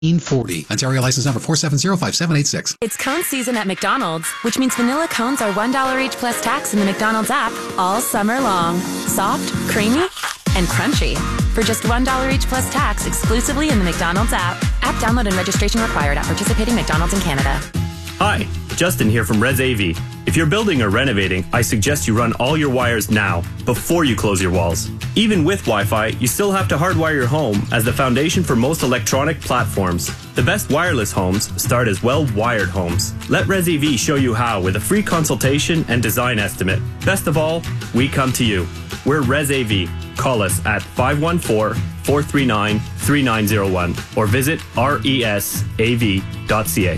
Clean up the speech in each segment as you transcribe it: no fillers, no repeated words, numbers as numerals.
40. Ontario license number 4705786. It's cone season at McDonald's, which means vanilla cones are $1 each plus tax in the McDonald's app all summer long. Soft, creamy, and crunchy. For just $1 each plus tax exclusively in the McDonald's app. App download and registration required at participating McDonald's in Canada. Hi, Justin here from Res AV. If you're building or renovating, I suggest you run all your wires now, before you close your walls. Even with Wi-Fi, you still have to hardwire your home as the foundation for most electronic platforms. The best wireless homes start as well-wired homes. Let Res AV show you how with a free consultation and design estimate. Best of all, we come to you. We're Res AV. Call us at 514-439-3901 or visit resav.ca.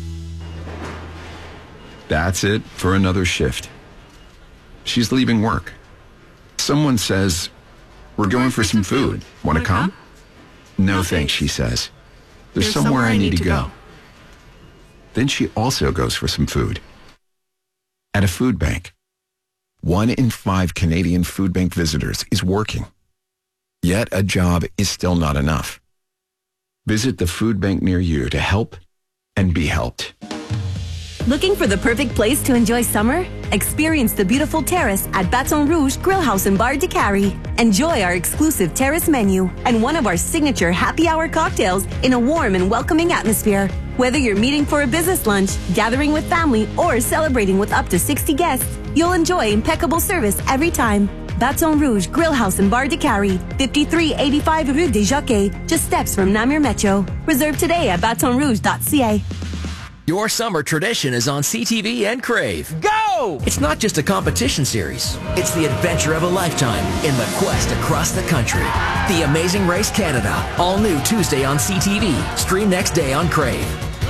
That's it for another shift. She's leaving work. Someone says, "We're going for some food. Want to come?" "No thanks," she says. "There's somewhere I need to go." Then she also goes for some food. At a food bank. 1 in 5 Canadian food bank visitors is working. Yet a job is still not enough. Visit the food bank near you to help and be helped. Looking for the perfect place to enjoy summer? Experience the beautiful terrace at Baton Rouge Grill House and Bar de Cary. Enjoy our exclusive terrace menu and one of our signature happy hour cocktails in a warm and welcoming atmosphere. Whether you're meeting for a business lunch, gathering with family, or celebrating with up to 60 guests, you'll enjoy impeccable service every time. Baton Rouge Grill House and Bar de Cary, 5385 Rue des Jockeys, just steps from Namur Metro. Reserve today at batonrouge.ca. Your summer tradition is on CTV and Crave. Go! It's not just a competition series. It's the adventure of a lifetime in the quest across the country. The Amazing Race Canada. All new Tuesday on CTV. Stream next day on Crave.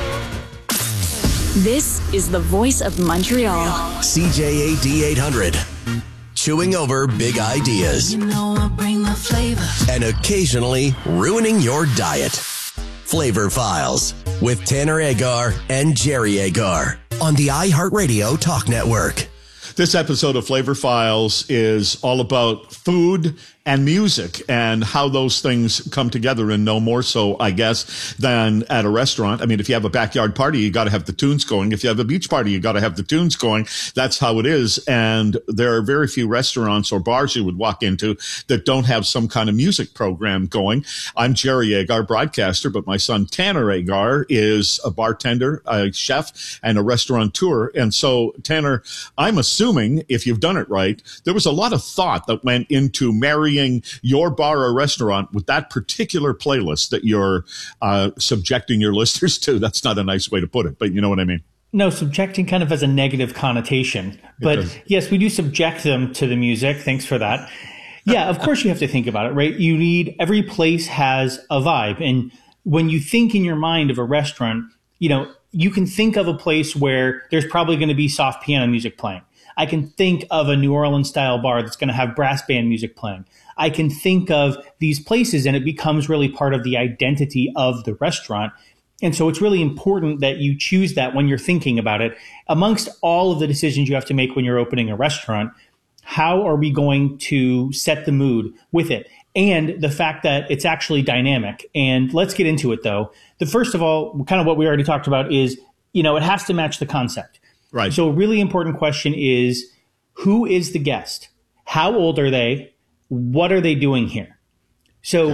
This is the voice of Montreal. CJAD 800. Chewing over big ideas. You know I bring the flavor. And occasionally ruining your diet. Flavor Files with Tanner Agar and Jerry Agar on the iHeartRadio Talk Network. This episode of Flavor Files is all about food and music and how those things come together, and no more so, I guess, than at a restaurant. I mean, if you have a backyard party, you got to have the tunes going. If you have a beach party, you got to have the tunes going. That's how it is. And there are very few restaurants or bars you would walk into that don't have some kind of music program going. I'm Jerry Agar, broadcaster, but my son Tanner Agar is a bartender, a chef, and a restaurateur. And so, Tanner, I'm assuming, if you've done it right, there was a lot of thought that went into marrying your bar or restaurant with that particular playlist that you're subjecting your listeners to. That's not a nice way to put it, but you know what I mean. No, subjecting kind of has a negative connotation. But yes, we do subject them to the music. Thanks for that. Yeah, of course you have to think about it, right? Every place has a vibe. And when you think in your mind of a restaurant, you can think of a place where there's probably going to be soft piano music playing. I can think of a New Orleans style bar that's going to have brass band music playing. I can think of these places, and it becomes really part of the identity of the restaurant. And so it's really important that you choose that when you're thinking about it. Amongst all of the decisions you have to make when you're opening a restaurant, how are we going to set the mood with it? And the fact that it's actually dynamic. And let's get into it, though. First of all, kind of what we already talked about is, it has to match the concept. Right. So a really important question is, who is the guest? How old are they? What are they doing here? So,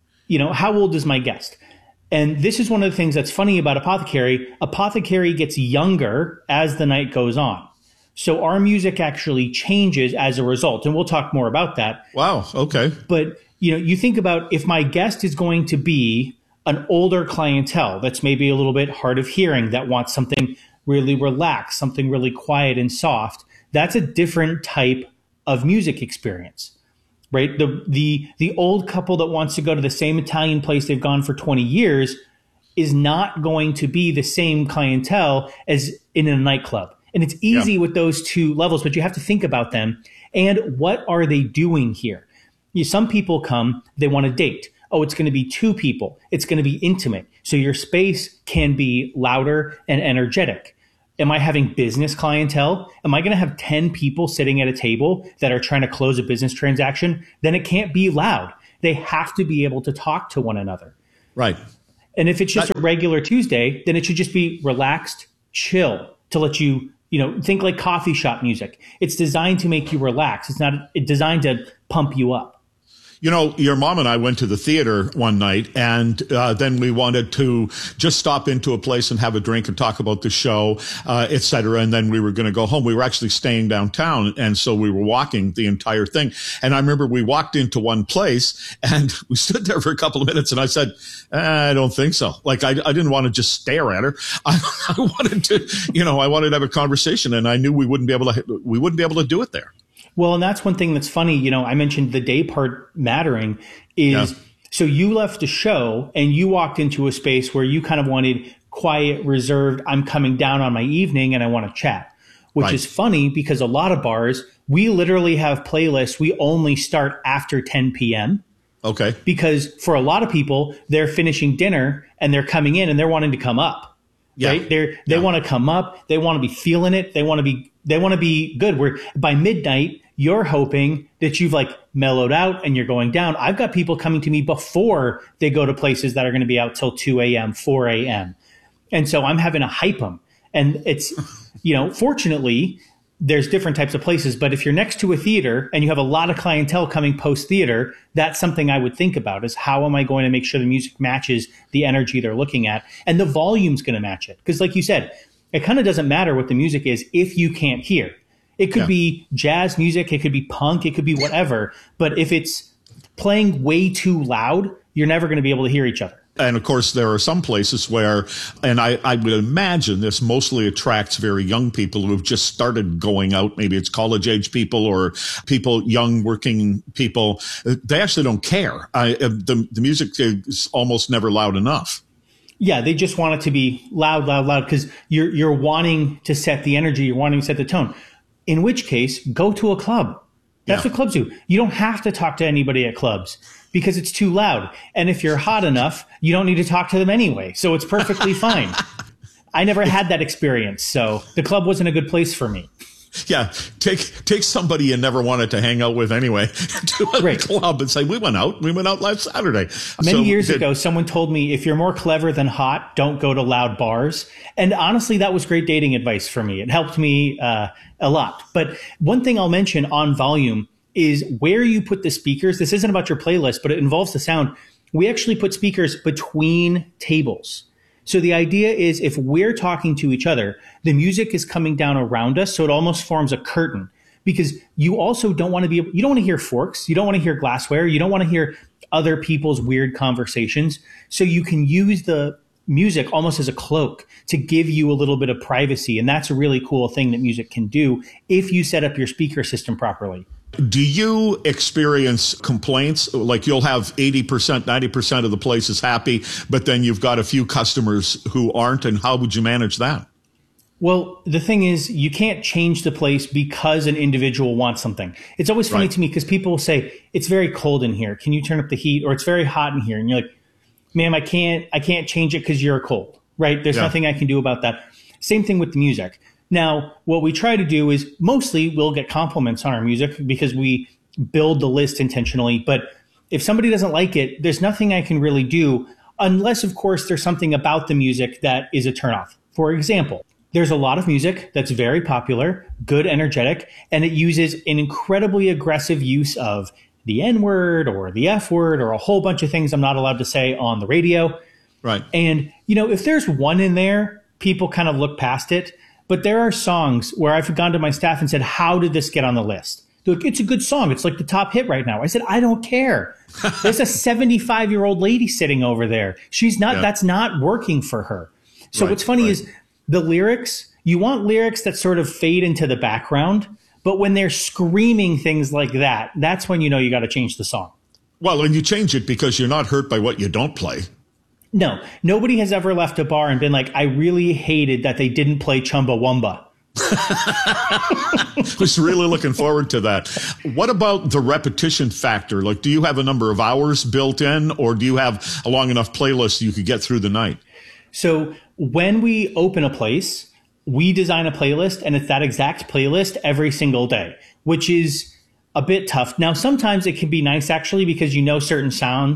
how old is my guest? And this is one of the things that's funny about Apothecary. Apothecary gets younger as the night goes on. So our music actually changes as a result. And we'll talk more about that. Wow. Okay. But, you think about if my guest is going to be an older clientele that's maybe a little bit hard of hearing, that wants something really relaxed, something really quiet and soft, that's a different type of music experience, right? The old couple that wants to go to the same Italian place they've gone for 20 years is not going to be the same clientele as in a nightclub. And it's easy with those two levels, but you have to think about them. And what are they doing here? Some people come, they want to date. Oh, it's going to be 2 people. It's going to be intimate. So your space can be louder and energetic. Am I having business clientele? Am I going to have 10 people sitting at a table that are trying to close a business transaction? Then it can't be loud. They have to be able to talk to one another. Right. And if it's just a regular Tuesday, then it should just be relaxed, chill, to let you, think like coffee shop music. It's designed to make you relax. It's not designed to pump you up. Your mom and I went to the theater one night, and then we wanted to just stop into a place and have a drink and talk about the show, et cetera. And then we were going to go home. We were actually staying downtown, and so we were walking the entire thing. And I remember we walked into one place, and we stood there for a couple of minutes, and I said, I don't think so. Like, I didn't want to just stare at her. I wanted to, I wanted to have a conversation, and I knew we wouldn't be able to do it there. Well, and that's one thing that's funny. I mentioned the day part mattering is so you left a show and you walked into a space where you kind of wanted quiet, reserved. I'm coming down on my evening and I want to chat, which is funny because a lot of bars, we literally have playlists. We only start after 10 p.m. Okay. Because for a lot of people, they're finishing dinner and they're coming in and they're wanting to come up. Yeah. Right? They want to come up. They want to be feeling it. They want to be good. Where by midnight, you're hoping that you've mellowed out and you're going down. I've got people coming to me before they go to places that are going to be out till 2 a.m., 4 a.m. And so I'm having to hype them. And it's, fortunately, there's different types of places. But if you're next to a theater and you have a lot of clientele coming post theater, that's something I would think about is how am I going to make sure the music matches the energy they're looking at? And the volume's going to match it. Because like you said, it kind of doesn't matter what the music is if you can't hear. It could be jazz music, it could be punk, it could be whatever. But if it's playing way too loud, you're never going to be able to hear each other. And of course, there are some places where, and I would imagine this mostly attracts very young people who have just started going out. Maybe it's college age people or people, young working people. They actually don't care. The music is almost never loud enough. Yeah, they just want it to be loud, loud, loud because you're wanting to set the energy, you're wanting to set the tone. In which case, go to a club. That's what clubs do. You don't have to talk to anybody at clubs because it's too loud. And if you're hot enough, you don't need to talk to them anyway. So it's perfectly fine. I never had that experience. So the club wasn't a good place for me. Yeah, take somebody you never wanted to hang out with anyway to a club and say, we went out last Saturday. Many years ago, someone told me, if you're more clever than hot, don't go to loud bars. And honestly, that was great dating advice for me. It helped me a lot. But one thing I'll mention on volume is where you put the speakers. This isn't about your playlist, but it involves the sound. We actually put speakers between tables. So the idea is if we're talking to each other, the music is coming down around us. So it almost forms a curtain because you also don't want to you don't want to hear forks. You don't want to hear glassware. You don't want to hear other people's weird conversations. So you can use the music almost as a cloak to give you a little bit of privacy. And that's a really cool thing that music can do if you set up your speaker system properly. Do you experience complaints? Like you'll have 80%, 90% of the places happy, but then you've got a few customers who aren't. And how would you manage that? Well, the thing is, you can't change the place because an individual wants something. It's always funny to me because people will say, it's very cold in here. Can you turn up the heat? Or it's very hot in here. And you're like, ma'am, I can't change it because you're cold, right? There's nothing I can do about that. Same thing with the music. Now, what we try to do is mostly we'll get compliments on our music because we build the list intentionally. But if somebody doesn't like it, there's nothing I can really do unless, of course, there's something about the music that is a turnoff. For example, there's a lot of music that's very popular, good, energetic, and it uses an incredibly aggressive use of the N-word or the F-word or a whole bunch of things I'm not allowed to say on the radio. Right. And, if there's one in there, people kind of look past it. But there are songs where I've gone to my staff and said, how did this get on the list? They're like, it's a good song. It's like the top hit right now. I said, I don't care. There's a 75-year-old lady sitting over there. She's not, that's not working for her. So what's funny is the lyrics, you want lyrics that sort of fade into the background. But when they're screaming things like that, that's when you know you got to change the song. Well, and you change it because you're not hurt by what you don't play. No, nobody has ever left a bar and been like, I really hated that they didn't play Chumbawamba. Was really looking forward to that. What about the repetition factor? Like, do you have a number of hours built in, or do you have a long enough playlist you could get through the night? So when we open a place, we design a playlist, and it's that exact playlist every single day, which is a bit tough. Now, sometimes it can be nice actually, because certain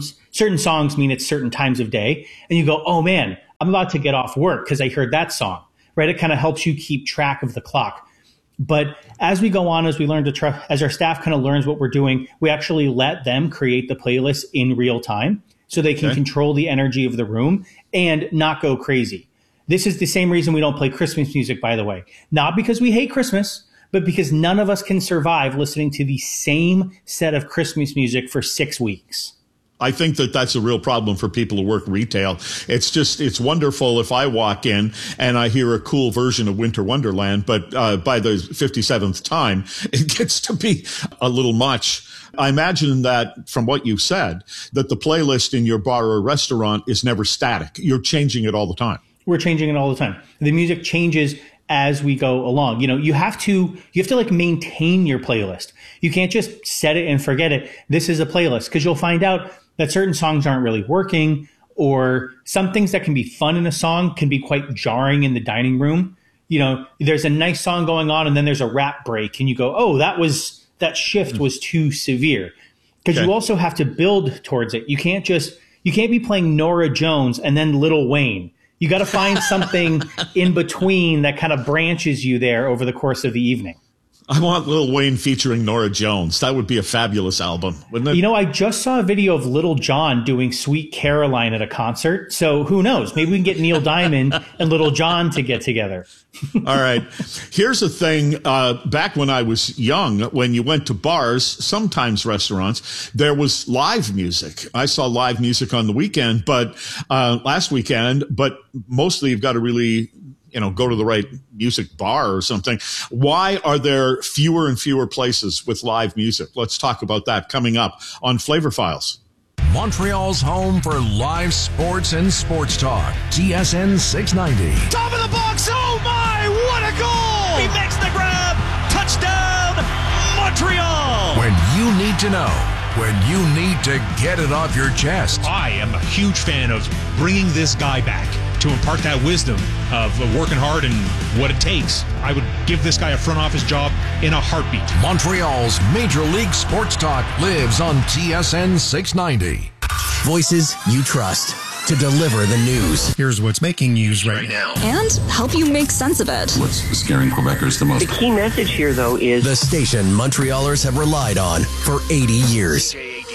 songs mean it's certain times of day, and you go, oh man, I'm about to get off work because I heard that song, right? It kind of helps you keep track of the clock. But as we go on, as we learn to as our staff kind of learns what we're doing, we actually let them create the playlist in real time so they can control the energy of the room and not go crazy. This is the same reason we don't play Christmas music, by the way. Not because we hate Christmas, but because none of us can survive listening to the same set of Christmas music for 6 weeks. I think that that's a real problem for people who work retail. It's wonderful if I walk in and I hear a cool version of Winter Wonderland, but by the 57th time, it gets to be a little much. I imagine that from what you said, that the playlist in your bar or restaurant is never static. You're changing it all the time. We're changing it all the time. The music changes as we go along. You have to like maintain your playlist. You can't just set it and forget it. This is a playlist, because you'll find out that certain songs aren't really working, or some things that can be fun in a song can be quite jarring in the dining room. There's a nice song going on and then there's a rap break and you go, oh, that shift was too severe. Because you also have to build towards it. You can't be playing Norah Jones and then Lil Wayne. You got to find something in between that kind of branches you there over the course of the evening. I want Lil Wayne featuring Norah Jones. That would be a fabulous album, wouldn't it? I just saw a video of Little John doing Sweet Caroline at a concert. So who knows? Maybe we can get Neil Diamond and Little John to get together. All right. Here's the thing. Back when I was young, when you went to bars, sometimes restaurants, there was live music. I saw live music on the weekend, but last weekend, but mostly you've got to really go to the right music bar or something. Why are there fewer and fewer places with live music? Let's talk about that coming up on Flavor Files. Montreal's home for live sports and sports talk. TSN 690. Top of the box. Oh my, what a goal! He makes the grab. Touchdown, Montreal! When you need to know. When you need to get it off your chest. I am a huge fan of bringing this guy back to impart that wisdom of working hard and what it takes. I would give this guy a front office job in a heartbeat. Montreal's Major League Sports Talk lives on TSN 690. Voices you trust to deliver the news. Here's what's making news right now. And help you make sense of it. What's scaring Quebecers the most? The key message here, though, is the station Montrealers have relied on for 80 years.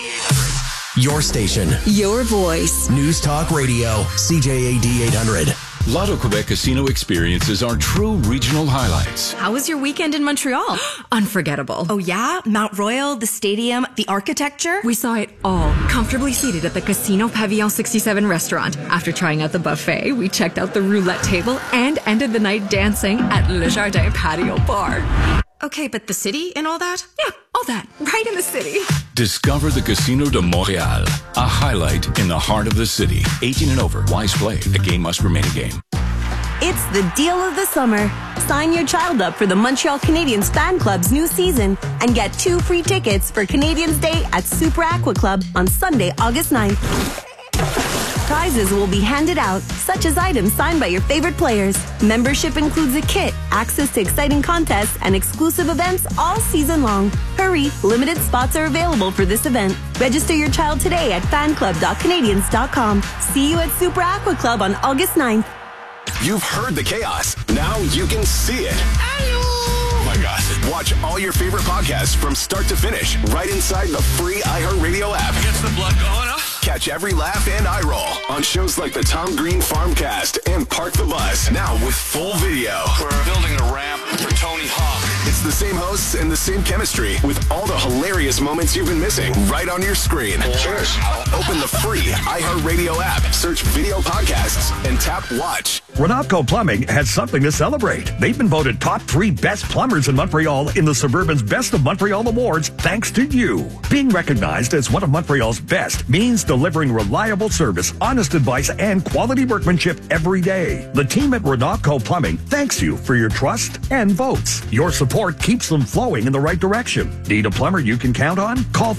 Your station. Your voice. News Talk Radio, CJAD 800. Lotto Quebec casino experiences are true regional highlights. How was your weekend in Montreal? Unforgettable. Oh yeah? Mount Royal, the stadium, the architecture? We saw it all, comfortably seated at the Casino Pavillon 67 restaurant. After trying out the buffet, we checked out the roulette table and ended the night dancing at Le Jardin Patio Bar. Okay, but the city and all that? Yeah, all that. Right in the city. Discover the Casino de Montréal, a highlight in the heart of the city. 18 and over. Wise play. The game must remain a game. It's the deal of the summer. Sign your child up for the Montreal Canadiens Fan Club's new season and get 2 free tickets for Canadiens Day at Super Aqua Club on Sunday, August 9th. Prizes will be handed out, such as items signed by your favorite players. Membership includes a kit, access to exciting contests, and exclusive events all season long. Hurry, limited spots are available for this event. Register your child today at fanclub.canadiens.com. See you at Super Aqua Club on August 9th. You've heard the chaos. Now you can see it. Oh my God. Watch all your favorite podcasts from start to finish right inside the free iHeartRadio app. Gets the blood going up. Catch every laugh and eye roll on shows like the Tom Green Farmcast and Park the Bus. Now with full video. We're building a ramp for Tony Hawk. It's the same hosts and the same chemistry with all the hilarious moments you've been missing right on your screen. Cheers. Open the free iHeartRadio app, search video podcasts, and tap watch. Renatco Plumbing has something to celebrate. They've been voted top 3 best plumbers in Montreal in the Suburban's Best of Montreal Awards thanks to you. Being recognized as one of Montreal's best means delivering reliable service, honest advice, and quality workmanship every day. The team at Renatco Plumbing thanks you for your trust and votes. Your support keeps them flowing in the right direction. Need a plumber you can count on? Call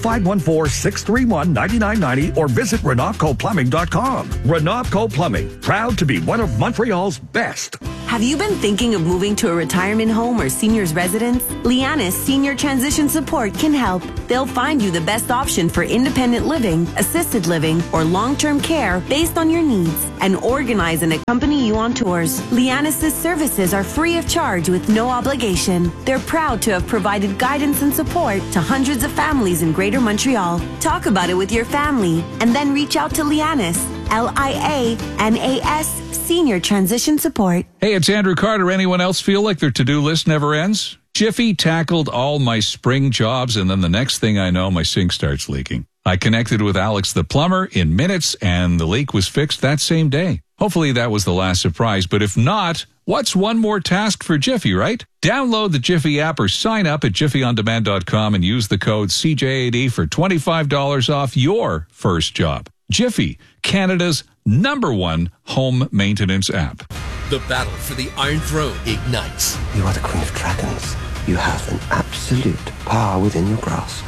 514-631-9990 or visit RenatcoPlumbing.com. Renatco Plumbing, proud to be one of Montreal's best. Have you been thinking of moving to a retirement home or senior's residence? Lianis Senior Transition Support can help. They'll find you the best option for independent living, assisted living, or long-term care based on your needs and organize and accompany you on tours. Lianis' services are free of charge with no obligation. They're proud to have provided guidance and support to hundreds of families in Greater Montreal. Talk about it with your family and then reach out to Lianis, Lianas Senior Transition Support. Hey, it's Andrew Carter. Anyone else feel like their to-do list never ends? Jiffy tackled all my spring jobs, and then the next thing I know, my sink starts leaking. I connected with Alex the plumber in minutes, and the leak was fixed that same day. Hopefully that was the last surprise, but if not, what's one more task for Jiffy, right? Download the Jiffy app or sign up at jiffyondemand.com and use the code CJ80 for $25 off your first job. Jiffy, Canada's #1 home maintenance app. The battle for the Iron Throne ignites. You are the Queen of Dragons. You have an absolute power within your grasp.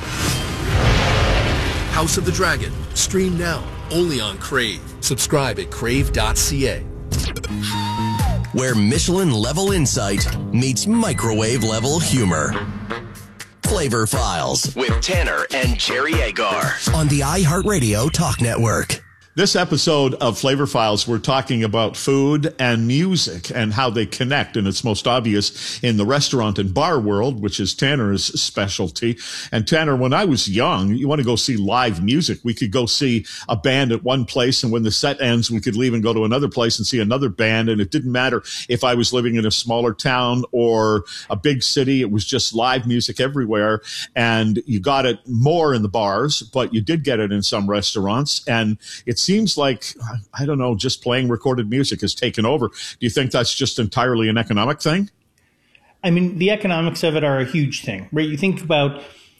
House of the Dragon. Stream now, only on Crave. Subscribe at crave.ca. Where Michelin-level insight meets microwave-level humor. Flavor Files with Tanner and Jerry Agar on the iHeartRadio Talk Network. This episode of Flavor Files, we're talking about food and music and how they connect. And it's most obvious in the restaurant and bar world, which is Tanner's specialty. And Tanner, when I was young, you want to go see live music. We could go see a band at one place, and when the set ends, we could leave and go to another place and see another band. And it didn't matter if I was living in a smaller town or a big city. It was just live music everywhere. And you got it more in the bars, but you did get it in some restaurants. And it seems like, I don't know, just playing recorded music has taken over. Do you think that's just entirely an economic thing? I mean, the economics of it are a huge thing, right? You think about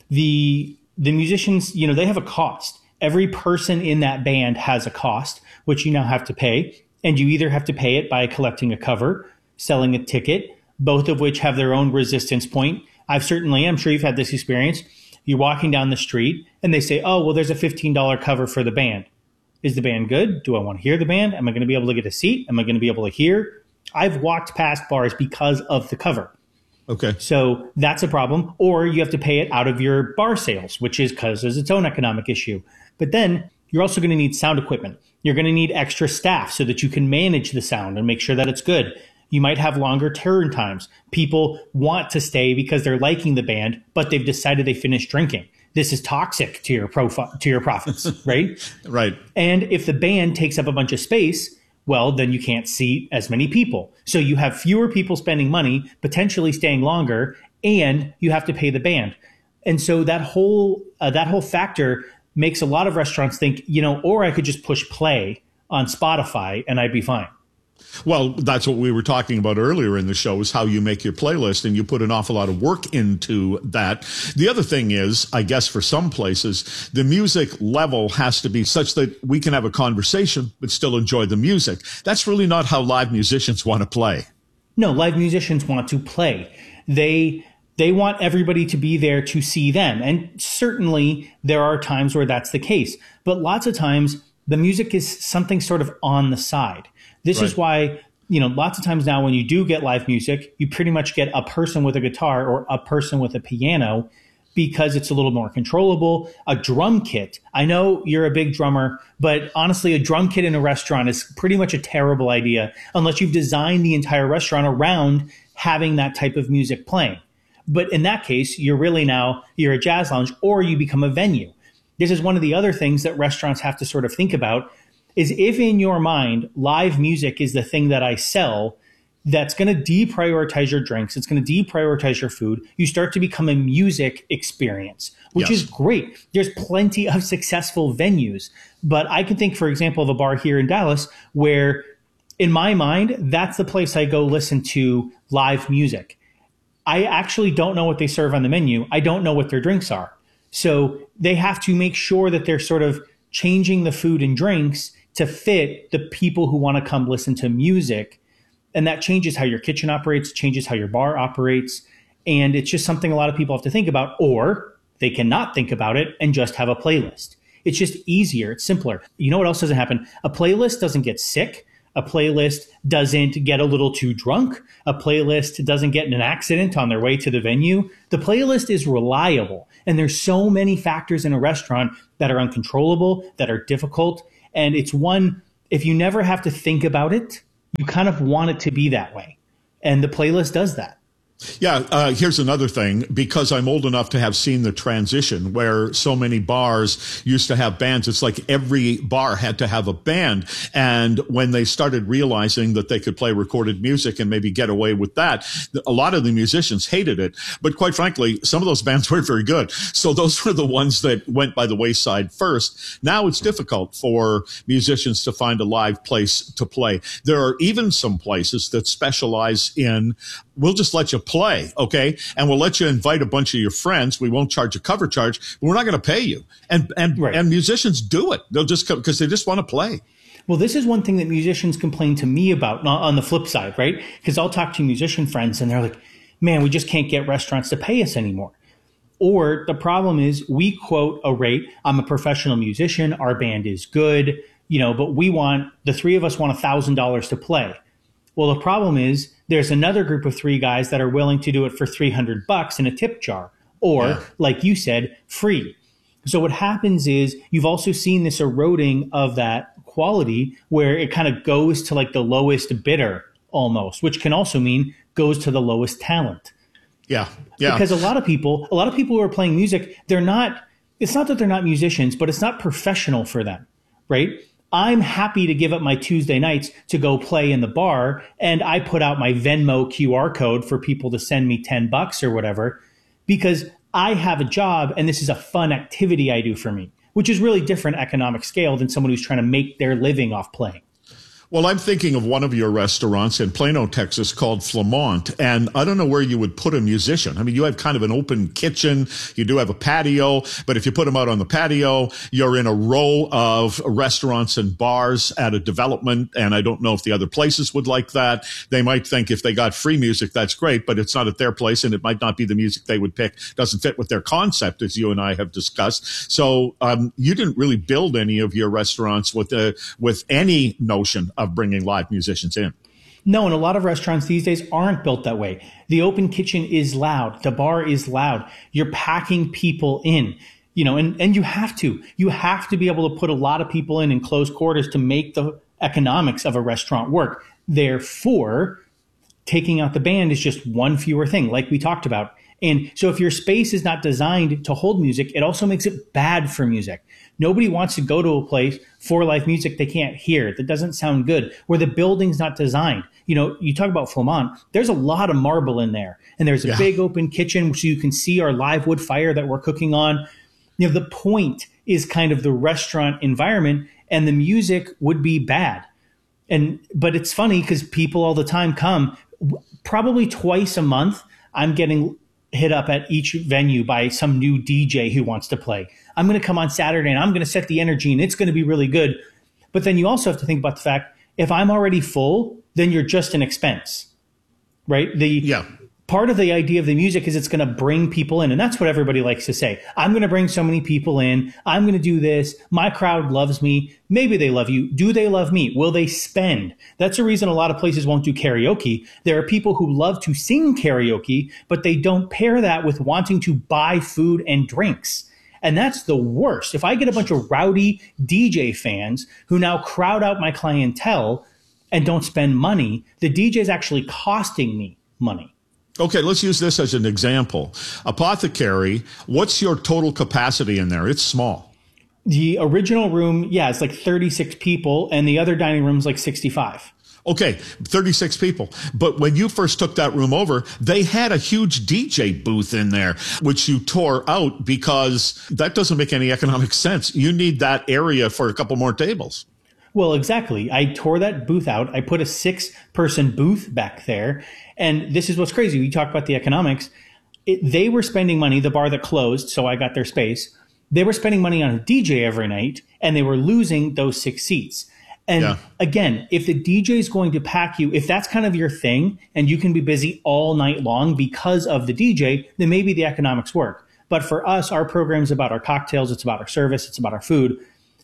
the musicians, you know, they have a cost. Every person in that band has a cost, which you now have to pay. And you either have to pay it by collecting a cover, selling a ticket, both of which have their own resistance point. I'm sure you've had this experience. You're walking down the street and they say, oh, well, there's a $15 cover for the band. Is the band good? Do I want to hear the band? Am I going to be able to get a seat? Am I going to be able to hear? I've walked past bars because of the cover. Okay. So that's a problem. Or you have to pay it out of your bar sales, which is because there's its own economic issue. But then you're also going to need sound equipment. You're going to need extra staff so that you can manage the sound and make sure that it's good. You might have longer turn times. People want to stay because they're liking the band, but they've decided they finished drinking. This is toxic to your profits, right? Right. And if the band takes up a bunch of space, well, then you can't seat as many people. So you have fewer people spending money, potentially staying longer, and you have to pay the band. And so that whole factor makes a lot of restaurants think, you know, or I could just push play on Spotify and I'd be fine. Well, that's what we were talking about earlier in the show, is how you make your playlist, and you put an awful lot of work into that. The other thing is, I guess for some places, the music level has to be such that we can have a conversation but still enjoy the music. That's really not how live musicians want to play. No, live musicians want to play. They want everybody to be there to see them. And certainly there are times where that's the case. But lots of times the music is something sort of on the side. This is why, you know, lots of times now when you do get live music, you pretty much get a person with a guitar or a person with a piano because it's a little more controllable. A drum kit. I know you're a big drummer, but honestly, a drum kit in a restaurant is pretty much a terrible idea unless you've designed the entire restaurant around having that type of music playing. But in that case, you're a jazz lounge or you become a venue. This is one of the other things that restaurants have to sort of think about. Is if in your mind, live music is the thing that I sell, that's going to deprioritize your drinks. It's going to deprioritize your food. You start to become a music experience, which is great. There's plenty of successful venues. But I can think, for example, of a bar here in Dallas where, in my mind, that's the place I go listen to live music. I actually don't know what they serve on the menu. I don't know what their drinks are. So they have to make sure that they're sort of changing the food and drinks to fit the people who want to come listen to music. And that changes how your kitchen operates, changes how your bar operates. And it's just something a lot of people have to think about, or they cannot think about it and just have a playlist. It's just easier. It's simpler. You know what else doesn't happen? A playlist doesn't get sick. A playlist doesn't get a little too drunk. A playlist doesn't get in an accident on their way to the venue. The playlist is reliable. And there's so many factors in a restaurant that are uncontrollable, that are difficult. And it's one, if you never have to think about it, you kind of want it to be that way. And the playlist does that. Yeah, here's another thing, because I'm old enough to have seen the transition where so many bars used to have bands. It's like every bar had to have a band. And when they started realizing that they could play recorded music and maybe get away with that, a lot of the musicians hated it. But quite frankly, some of those bands weren't very good. So those were the ones that went by the wayside first. Now it's difficult for musicians to find a live place to play. There are even some places that specialize in, we'll just let you play, okay? And we'll let you invite a bunch of your friends. We won't charge a cover charge, but we're not going to pay you. And musicians do it. They'll just come because they just want to play. Well, this is one thing that musicians complain to me about on the flip side, right? Because I'll talk to musician friends and they're like, man, we just can't get restaurants to pay us anymore. Or the problem is we quote a rate. I'm a professional musician. Our band is good, but the three of us want $1,000 to play. Well, the problem is there's another group of three guys that are willing to do it for $300 in a tip jar, or like you said, free. So what happens is you've also seen this eroding of that quality where it kind of goes to like the lowest bidder almost, which can also mean goes to the lowest talent. Yeah. Because a lot of people who are playing music, it's not that they're not musicians, but it's not professional for them, right? I'm happy to give up my Tuesday nights to go play in the bar, and I put out my Venmo QR code for people to send me $10 or whatever, because I have a job and this is a fun activity I do for me, which is really different economic scale than someone who's trying to make their living off playing. Well, I'm thinking of one of your restaurants in Plano, Texas called Flamont, and I don't know where you would put a musician. I mean, you have kind of an open kitchen. You do have a patio, but if you put them out on the patio, you're in a row of restaurants and bars at a development, and I don't know if the other places would like that. They might think if they got free music, that's great, but it's not at their place, and it might not be the music they would pick. Doesn't fit with their concept, as you and I have discussed. So you didn't really build any of your restaurants with any notion of bringing live musicians in. No, and a lot of restaurants these days aren't built that way. The open kitchen is loud. The bar is loud. You're packing people in, and you have to be able to put a lot of people in close quarters to make the economics of a restaurant work. Therefore, taking out the band is just one fewer thing, like we talked about. And so if your space is not designed to hold music, it also makes it bad for music. Nobody wants to go to a place for live music they can't hear, that doesn't sound good, where the building's not designed. You talk about Flamont, there's a lot of marble in there, and there's a big open kitchen so you can see our live wood fire that we're cooking on. The point is kind of the restaurant environment, and the music would be bad. But it's funny because people all the time come, probably twice a month, I'm getting hit up at each venue by some new DJ who wants to play. I'm going to come on Saturday and I'm going to set the energy and it's going to be really good. But then you also have to think about the fact, if I'm already full, then you're just an expense, right? Part of the idea of the music is it's going to bring people in. And that's what everybody likes to say. I'm going to bring so many people in. I'm going to do this. My crowd loves me. Maybe they love you. Do they love me? Will they spend? That's the reason a lot of places won't do karaoke. There are people who love to sing karaoke, but they don't pair that with wanting to buy food and drinks. And that's the worst. If I get a bunch of rowdy DJ fans who now crowd out my clientele and don't spend money, the DJ is actually costing me money. Okay, let's use this as an example. Apothecary, what's your total capacity in there? It's small. The original room, it's like 36 people, and the other dining room is like 65. Okay, 36 people. But when you first took that room over, they had a huge DJ booth in there, which you tore out because that doesn't make any economic sense. You need that area for a couple more tables. Well, exactly. I tore that booth out. I put a 6-person booth back there. And this is what's crazy. We talk about the economics. They were spending money, the bar that closed, so I got their space. They were spending money on a DJ every night, and they were losing those 6 seats. And again, if the DJ is going to pack you, if that's kind of your thing, and you can be busy all night long because of the DJ, then maybe the economics work. But for us, our program is about our cocktails. It's about our service. It's about our food.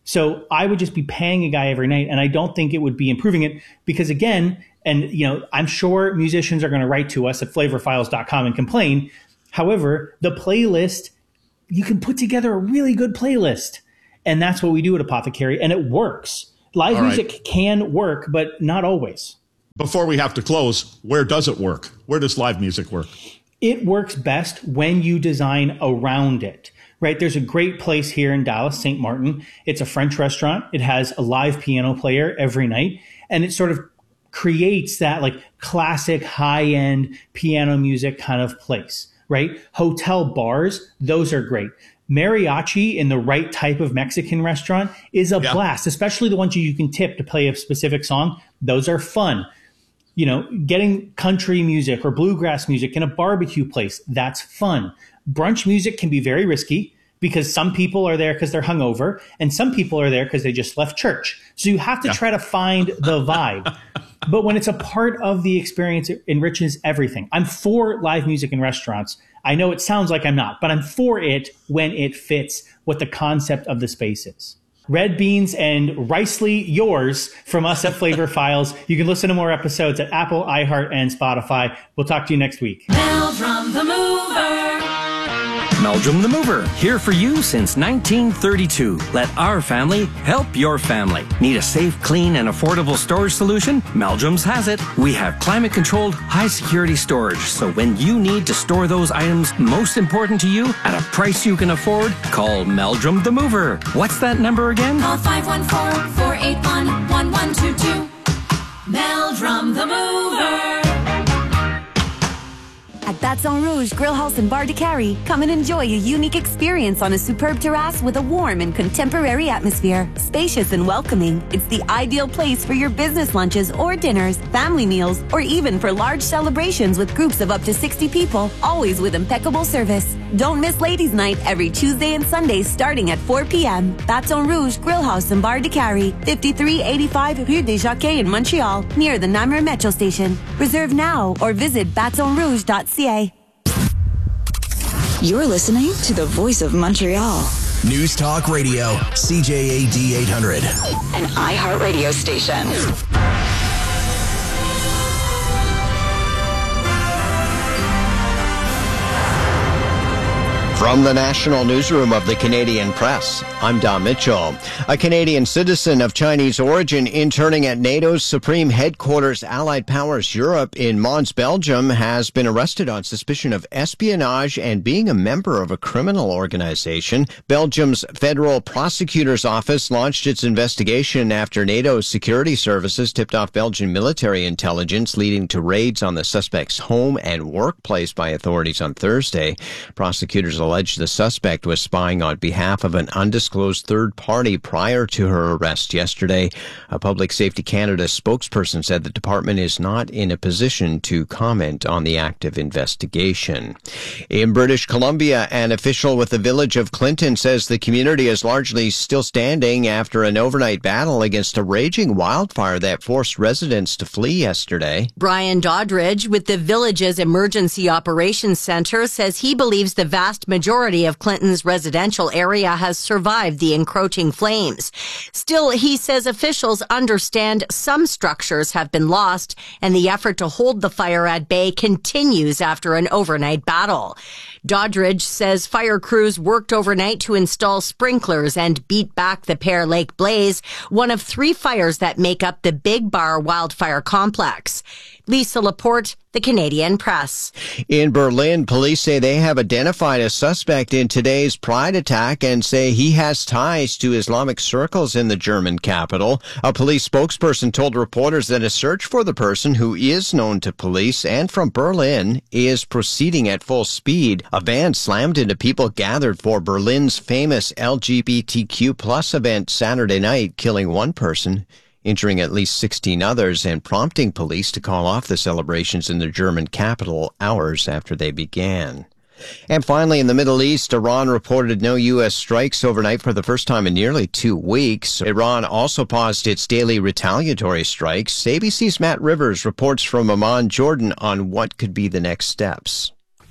So I would just be paying a guy every night, and I don't think it would be improving it because, again, and I'm sure musicians are going to write to us at flavorfiles.com and complain. However, the playlist, you can put together a really good playlist, and that's what we do at Apothecary, and it works. Live music can work, but not always. Before we have to close, where does it work? Where does live music work? It works best when you design around it, right? There's a great place here in Dallas, St. Martin. It's a French restaurant. It has a live piano player every night, and it sort of creates that like classic high-end piano music kind of place, right? Hotel bars, those are great. Mariachi in the right type of Mexican restaurant is a blast, especially the ones you can tip to play a specific song. Those are fun. Getting country music or bluegrass music in a barbecue place, that's fun. Brunch music can be very risky because some people are there because they're hungover and some people are there because they just left church. So you have to try to find the vibe. But when it's a part of the experience, it enriches everything. I'm for live music in restaurants. I know it sounds like I'm not, but I'm for it when it fits what the concept of the space is. Red Beans and Ricely yours from us at Flavor Files. You can listen to more episodes at Apple, iHeart, and Spotify. We'll talk to you next week. Meldrum the Mover. Meldrum the Mover, here for you since 1932. Let our family help your family. Need a safe, clean, and affordable storage solution? Meldrum's has it. We have climate-controlled, high-security storage, so when you need to store those items most important to you at a price you can afford, call Meldrum the Mover. What's that number again? Call 514-481-1122. Meldrum the Mover. At Baton Rouge Grill House and Bar de Cary, come and enjoy a unique experience on a superb terrace with a warm and contemporary atmosphere. Spacious and welcoming, it's the ideal place for your business lunches or dinners, family meals, or even for large celebrations with groups of up to 60 people, always with impeccable service. Don't miss Ladies' Night every Tuesday and Sunday starting at 4 p.m. Baton Rouge Grill House and Bar de Cary, 5385 Rue des Jockeys in Montreal, near the Namur Metro Station. Reserve now or visit batonrouge.ca. You're listening to the Voice of Montreal. News Talk Radio, CJAD 800. An iHeartRadio station. From the National Newsroom of the Canadian Press, I'm Don Mitchell. A Canadian citizen of Chinese origin interning at NATO's Supreme Headquarters Allied Powers Europe in Mons, Belgium, has been arrested on suspicion of espionage and being a member of a criminal organization. Belgium's Federal Prosecutor's Office launched its investigation after NATO's security services tipped off Belgian military intelligence, leading to raids on the suspect's home and workplace by authorities on Thursday. Prosecutors alleged the suspect was spying on behalf of an undisclosed third party prior to her arrest yesterday. A Public Safety Canada spokesperson said the department is not in a position to comment on the active investigation. In British Columbia, an official with the village of Clinton says the community is largely still standing after an overnight battle against a raging wildfire that forced residents to flee yesterday. Brian Doddridge with the village's Emergency Operations Center says he believes the vast majority of Clinton's residential area has survived the encroaching flames. Still, he says officials understand some structures have been lost and the effort to hold the fire at bay continues after an overnight battle. Doddridge says fire crews worked overnight to install sprinklers and beat back the Pear Lake blaze, one of 3 fires that make up the Big Bar wildfire complex. Lisa Laporte, The Canadian Press. In Berlin, police say they have identified a suspect in today's Pride attack and say he has ties to Islamic circles in the German capital. A police spokesperson told reporters that a search for the person, who is known to police and from Berlin, is proceeding at full speed. A van slammed into people gathered for Berlin's famous LGBTQ+ event Saturday night, killing 1 person, injuring at least 16 others, and prompting police to call off the celebrations in the German capital hours after they began. And finally, in the Middle East, Iran reported no U.S. strikes overnight for the first time in nearly 2 weeks. Iran also paused its daily retaliatory strikes. ABC's Matt Rivers reports from Amman, Jordan, on what could be the next steps.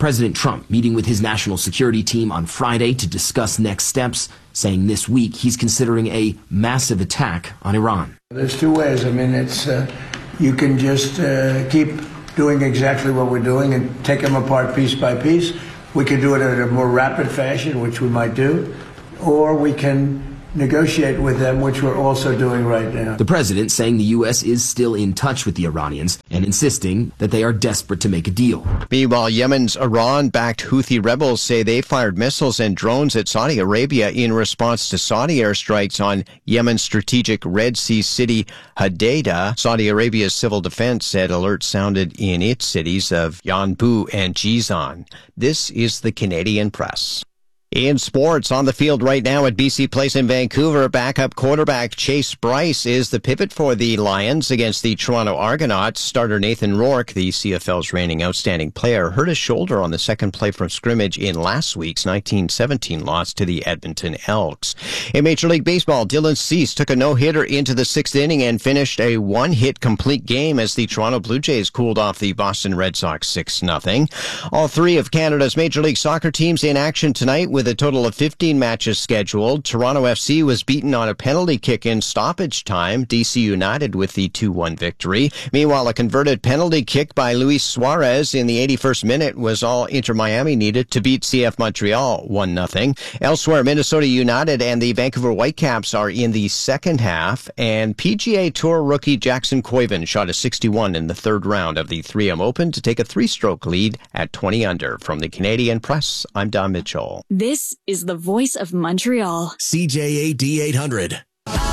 President Trump meeting with his national security team on Friday to discuss next steps, saying this week he's considering a massive attack on Iran. There's two ways. I mean, it's you can just keep doing exactly what we're doing and take them apart piece by piece. We can do it in a more rapid fashion, which we might do, or we can negotiate with them, which we're also doing right now. The president saying the U.S. is still in touch with the Iranians and insisting that they are desperate to make a deal. Meanwhile, Yemen's Iran-backed Houthi rebels say they fired missiles and drones at Saudi Arabia in response to Saudi airstrikes on Yemen's strategic Red Sea city Hodeidah. Saudi Arabia's civil defense said alerts sounded in its cities of Yanbu and Jizan. This is the Canadian Press. In sports, on the field right now at BC Place in Vancouver, backup quarterback Chase Bryce is the pivot for the Lions against the Toronto Argonauts. Starter Nathan Rourke, the CFL's reigning outstanding player, hurt his shoulder on the second play from scrimmage in last week's 19-17 loss to the Edmonton Elks. In Major League Baseball, Dylan Cease took a no-hitter into the sixth inning and finished a one-hit complete game as the Toronto Blue Jays cooled off the Boston Red Sox 6-0. All three of Canada's Major League Soccer teams in action tonight with a total of 15 matches scheduled. Toronto FC was beaten on a penalty kick in stoppage time. DC United with the 2-1 victory. Meanwhile, a converted penalty kick by Luis Suarez in the 81st minute was all Inter Miami needed to beat CF Montreal 1-0. Elsewhere, Minnesota United and the Vancouver Whitecaps are in the second half, and PGA Tour rookie Jackson Koiven shot a 61 in the third round of the 3M Open to take a 3-stroke lead at 20 under. From the Canadian Press, I'm Don Mitchell. This is the voice of Montreal. CJAD 800.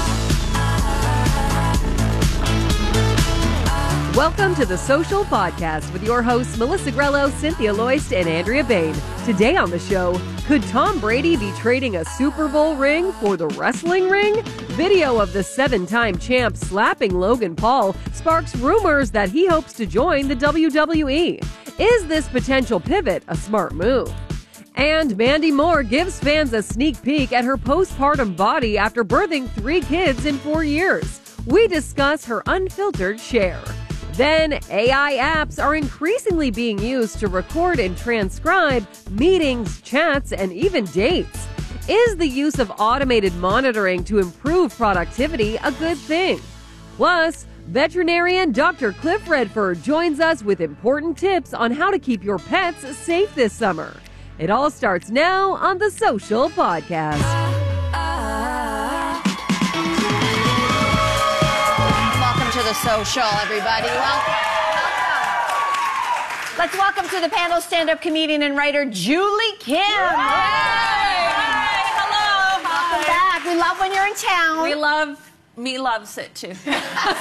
Welcome to the Social Podcast with your hosts Melissa Grello, Cynthia Loist, and Andrea Bain. Today on the show, could Tom Brady be trading a Super Bowl ring for the wrestling ring? Video of the 7-time champ slapping Logan Paul sparks rumors that he hopes to join the WWE. Is this potential pivot a smart move? And Mandy Moore gives fans a sneak peek at her postpartum body after birthing 3 kids in 4 years. We discuss her unfiltered share. Then, AI apps are increasingly being used to record and transcribe meetings, chats, and even dates. Is the use of automated monitoring to improve productivity a good thing? Plus, veterinarian Dr. Cliff Redford joins us with important tips on how to keep your pets safe this summer. It all starts now on the Social Podcast. Welcome to the Social, everybody. Welcome. Let's welcome to the panel stand-up comedian and writer Julie Kim. Hi. Hello. Welcome back. We love when you're in town. We love. Me loves it too. Sorry.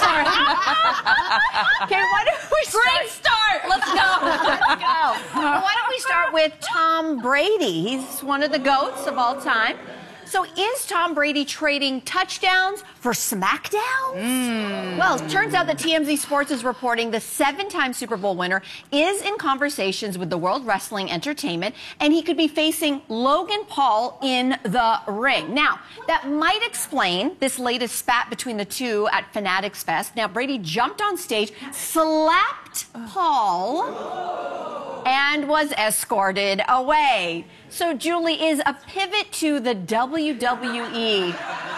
Okay, why don't we start? Great start. Let's go. Let's go. Well, why don't we start with Tom Brady? He's one of the GOATs of all time. So is Tom Brady trading touchdowns for smackdowns? Well, it turns out that TMZ Sports is reporting the 7-time Super Bowl winner is in conversations with the World Wrestling Entertainment, and he could be facing Logan Paul in the ring. Now, that might explain this latest spat between the two at Fanatics Fest. Now, Brady jumped on stage, slapped Paul, and was escorted away. So, Julie, is a pivot to the WWE.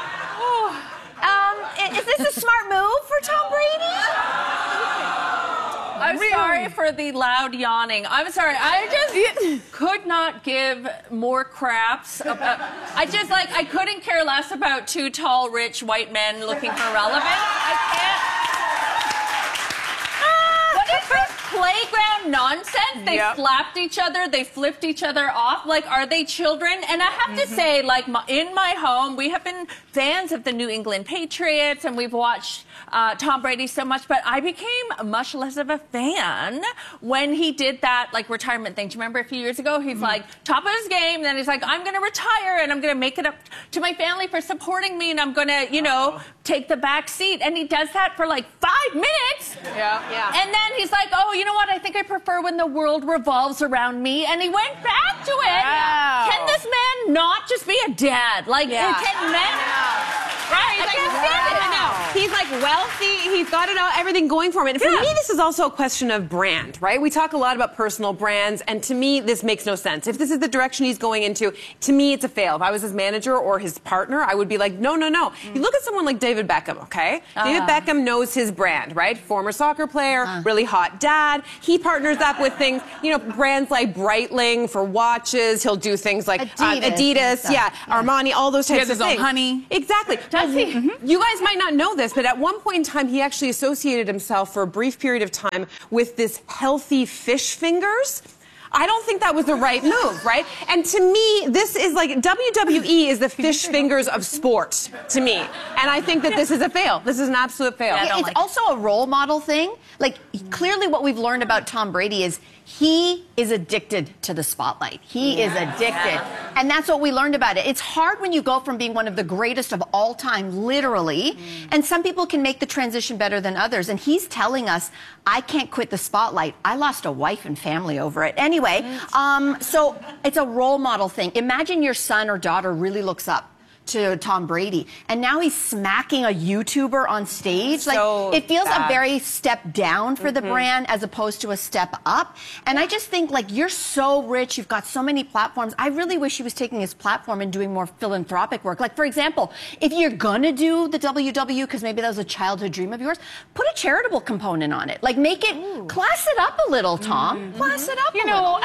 Is this a smart move for Tom Brady? I'm sorry for the loud yawning. I'm sorry. I just could not give more craps about. I couldn't care less about 2 tall, rich white men looking for relevance. I can't. What is this playground nonsense? They slapped each other. They flipped each other off. Like, are they children? And I have to say, like, in my home, we have been fans of the New England Patriots, and we've watched Tom Brady so much, but I became much less of a fan when he did that, like, retirement thing. Do you remember a few years ago? He's like, top of his game, then he's like, I'm going to retire, and I'm going to make it up to my family for supporting me, and I'm going to, you know, take the back seat. And he does that for, like, 5 minutes. Yeah. And then he's like, oh, you know what? I think I prefer when the world revolves around me. And he went back to it. Wow. Can this man not just be a dad? Like, can men... Right. I can't stand it. He's like wealthy. He's got it all, everything going for him. And for me, this is also a question of brand, right? We talk a lot about personal brands, and to me, this makes no sense. If this is the direction he's going into, to me, it's a fail. If I was his manager or his partner, I would be like, no. You look at someone like David Beckham, okay? David Beckham knows his brand, right? Former soccer player, really hot dad. He partners up with things, brands like Breitling for watches. He'll do things like Adidas, Armani, all those types of things. He has his own honey. Exactly. Does he? You guys might not know this, but at one point in time, he actually associated himself for a brief period of time with this healthy fish fingers. I don't think that was the right move, right? And to me, this is like WWE is the fish fingers of sport to me. And I think that this is a fail. This is an absolute fail. It's also a role model thing. Like, clearly what we've learned about Tom Brady is he is addicted to the spotlight. He is addicted. And that's what we learned about it. It's hard when you go from being one of the greatest of all time, literally, and some people can make the transition better than others. And he's telling us, I can't quit the spotlight. I lost a wife and family over it. Anyway, so it's a role model thing. Imagine your son or daughter really looks up to Tom Brady, and now he's smacking a YouTuber on stage. So it feels bad. a very step down for the brand as opposed to a step up. And I just think, you're so rich, you've got so many platforms. I really wish he was taking his platform and doing more philanthropic work. Like, for example, if you're gonna do the WW, because maybe that was a childhood dream of yours, put a charitable component on it. Like, make it, class it up a little, Tom. Class it up a little.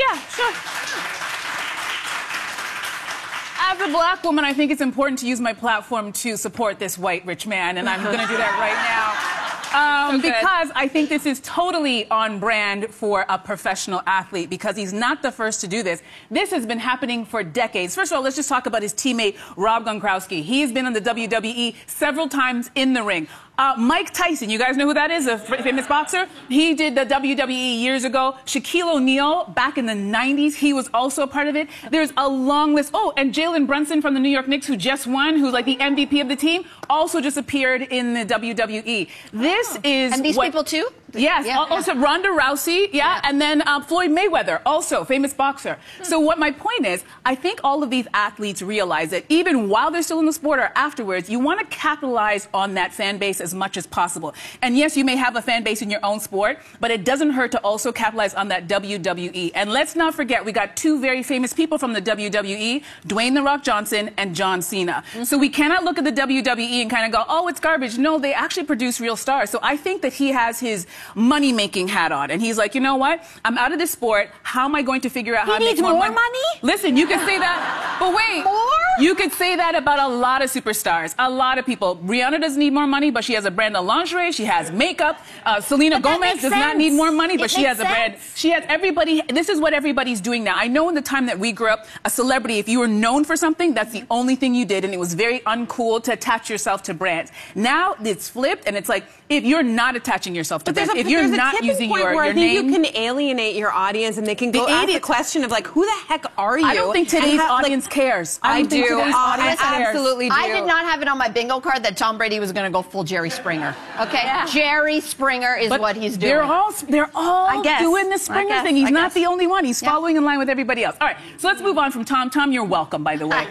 As a black woman, I think it's important to use my platform to support this white rich man, and I'm going to do that right now. Because I think this is totally on brand for a professional athlete, because he's not the first to do this. This has been happening for decades. First of all, let's just talk about his teammate, Rob Gronkowski. He's been on the WWE several times in the ring. Mike Tyson, you guys know who that is, a famous boxer? He did the WWE years ago. Shaquille O'Neal, back in the 90s, he was also a part of it. There's a long list. Oh, and Jalen Brunson from the New York Knicks, who just won, who's like the MVP of the team, also just appeared in the WWE. This is And these people too? Yes. Also Ronda Rousey, and then Floyd Mayweather, also famous boxer. So what my point is, I think all of these athletes realize that even while they're still in the sport or afterwards, you want to capitalize on that fan base as much as possible. And yes, you may have a fan base in your own sport, but it doesn't hurt to also capitalize on that WWE. And let's not forget, we got two very famous people from the WWE, Dwayne "The Rock" Johnson and John Cena. So we cannot look at the WWE and kind of go, oh, it's garbage. No, they actually produce real stars. So I think that he has his money-making hat on. And he's like, you know what? I'm out of this sport. How am I going to figure out how to make more money? Listen, you can say that. But wait. You could say that about a lot of superstars. A lot of people. Rihanna doesn't need more money, but she has a brand of lingerie. She has makeup. Selena Gomez does not need more money, but she has a brand. She has everybody. This is what everybody's doing now. I know in the time that we grew up, a celebrity, if you were known for something, that's the only thing you did, and it was very uncool to attach yourself to brands. Now it's flipped, and it's like, if you're not attaching yourself to brands, if you're not using your I think name, you can alienate your audience, and they can go ask the question of who the heck are you? I don't think today's audience cares. I do. I absolutely do. I did not have it on my bingo card that Tom Brady was going to go full Jerry Springer. Okay, Jerry Springer is what he's doing. They're all doing the Springer thing. He's not the only one. He's following in line with everybody else. All right, so let's move on from Tom. Tom, you're welcome, by the way.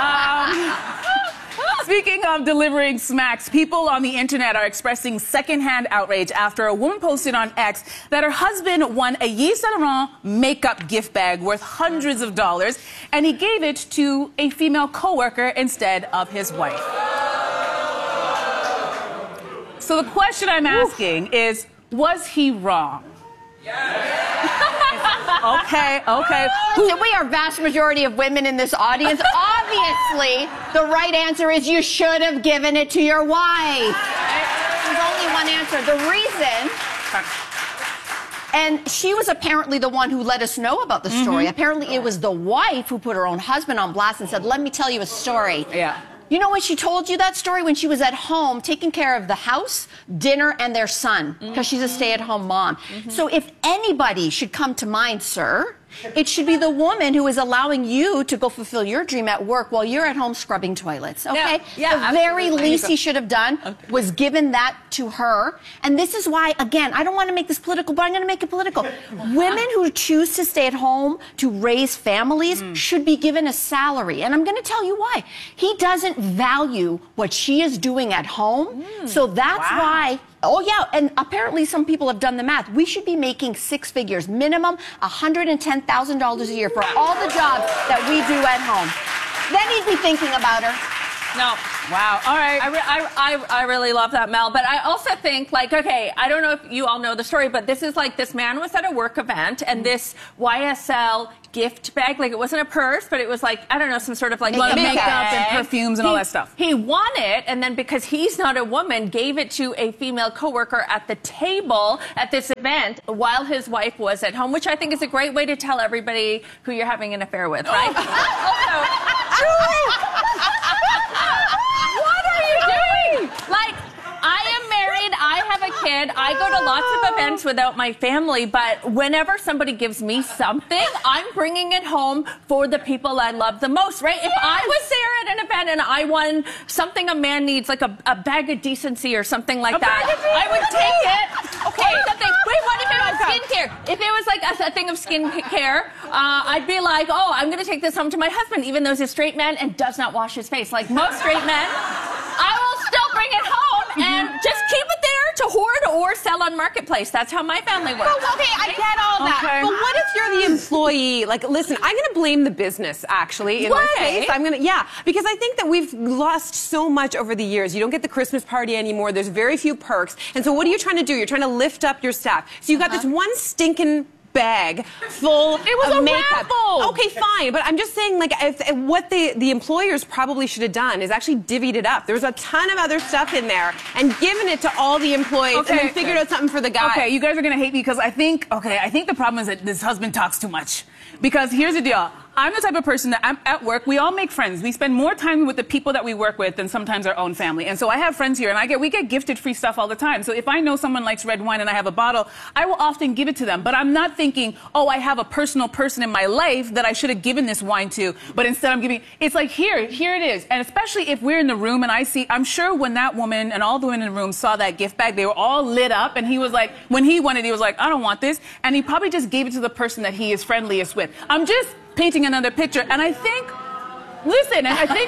Speaking of delivering smacks, people on the internet are expressing secondhand outrage after a woman posted on X that her husband won a Yves Saint Laurent makeup gift bag worth hundreds of dollars, and he gave it to a female coworker instead of his wife. So the question I'm asking is, was he wrong? Okay. So we are vast majority of women in this audience. Obviously, the right answer is you should have given it to your wife. There's only one answer. The reason... And she was apparently the one who let us know about the story. Apparently, it was the wife who put her own husband on blast and said, let me tell you a story. Yeah. You know when she told you that story? When she was at home taking care of the house, dinner, and their son, because she's a stay-at-home mom. So if anybody should come to mind, sir, It should be the woman who is allowing you to go fulfill your dream at work while you're at home scrubbing toilets, okay? Yeah, the very absolutely. least he should have done was given that to her. And this is why, again, I don't want to make this political, but I'm going to make it political. Women who choose to stay at home to raise families should be given a salary. And I'm going to tell you why. He doesn't value what she is doing at home. So that's why. Oh, yeah, and apparently some people have done the math. We should be making 6 figures, minimum $110,000 a year for all the jobs that we do at home. Then he'd be thinking about her. No. Wow. All right. I really love that, Mel. But I also think, like, okay, I don't know if you all know the story, but this is like this man was at a work event and this YSL gift bag, like it wasn't a purse, but it was like, I don't know, some sort of like makeup bag. and perfumes and all that stuff. He won it, and then because he's not a woman, gave it to a female coworker at the table at this event while his wife was at home, which I think is a great way to tell everybody who you're having an affair with, right? What are you doing? Like, I am married, I have a kid, I go to lots of events without my family, but whenever somebody gives me something, I'm bringing it home for the people I love the most, right? If I was there at an event and I won something a man needs, like a bag of decency or something like that, I would take it. Okay, something. Wait, what if it was skincare? If it was like a thing of skincare, I'd be like, oh, I'm going to take this home to my husband, even though he's a straight man and does not wash his face. Like most straight men, I will still bring it home and just keep it there to hoard or sell on Marketplace. That's how my family works. Well, okay, I get all that. But what if you're the employee? Like, listen, I'm going to blame the business, actually, in this case. I'm going to, because I think that we've lost so much over the years. You don't get the Christmas party anymore. There's very few perks. And so what are you trying to do? You're trying to lift up your staff. So you got this one stinking bag full of makeup. Raffle. Okay, fine, but I'm just saying, like, what the employers probably should have done is actually divvied it up. There was a ton of other stuff in there and given it to all the employees and then figured out something for the guy. Okay, you guys are gonna hate me because I think the problem is that this husband talks too much. Because here's the deal. I'm the type of person that I'm at work, we all make friends. We spend more time with the people that we work with than sometimes our own family. And so I have friends here and we get gifted free stuff all the time. So if I know someone likes red wine and I have a bottle, I will often give it to them. But I'm not thinking, oh, I have a personal person in my life that I should have given this wine to. But instead I'm giving, it's like, here it is. And especially if we're in the room and I'm sure when that woman and all the women in the room saw that gift bag, they were all lit up. And he was like, when he won it, he was like, I don't want this. And he probably just gave it to the person that he is friendliest with. I'm just painting another picture. And I think, listen, and I think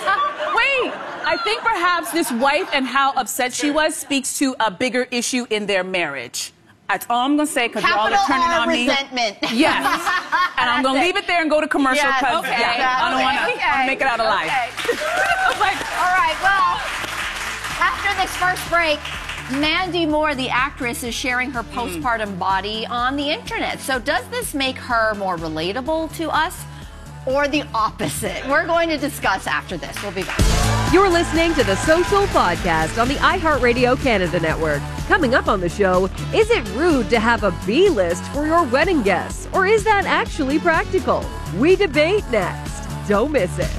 perhaps this wife and how upset she was speaks to a bigger issue in their marriage. That's all I'm going to say because you all are turning on me. Resentment. Yes. And I'm going to leave it there and go to commercial because I don't want to make it out alive. All right, well, after this first break, Mandy Moore, the actress, is sharing her postpartum body on the internet. So does this make her more relatable to us or the opposite? We're going to discuss after this. We'll be back. You're listening to the Social Podcast on the iHeartRadio Canada Network. Coming up on the show, is it rude to have a B-list for your wedding guests? Or is that actually practical? We debate next. Don't miss it.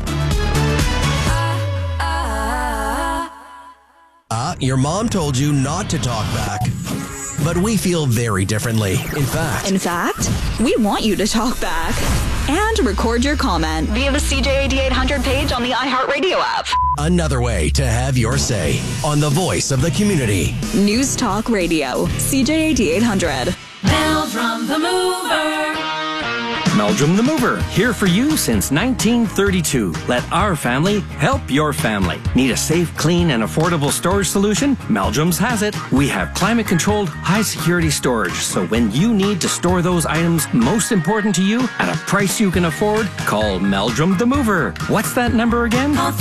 Your mom told you not to talk back. But we feel very differently. In fact, we want you to talk back and record your comment via the CJAD 800 page on the iHeartRadio app. Another way to have your say on the voice of the community. News Talk Radio, CJAD 800. Meldrum the Mover. Meldrum the Mover, here for you since 1932. Let our family help your family. Need a safe, clean, and affordable storage solution? Meldrum's has it. We have climate-controlled, high-security storage, so when you need to store those items most important to you at a price you can afford, call Meldrum the Mover. What's that number again? Call